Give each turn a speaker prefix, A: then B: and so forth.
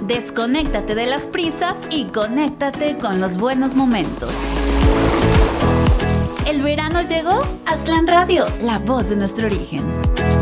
A: Desconéctate de las prisas y conéctate con los buenos momentos. ¿El verano llegó? Aztlán Radio, la voz de nuestro origen.